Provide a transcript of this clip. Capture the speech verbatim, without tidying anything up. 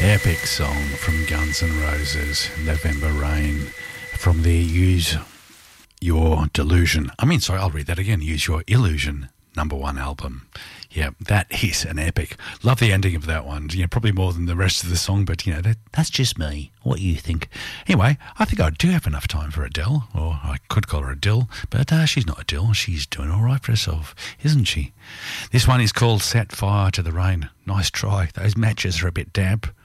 Epic song from Guns N' Roses, November Rain, from their Use Your Delusion. I mean, sorry, I'll read that again. Use Your Illusion, number one album. Yeah, that is an epic. Love the ending of that one. You know, probably more than the rest of the song, but, you know, that, that's just me. What you think? Anyway, I think I do have enough time for Adele, or I could call her Adele, but uh, she's not Adele. She's doing all right for herself, isn't she? This one is called Set Fire to the Rain. Nice try. Those matches are a bit damp.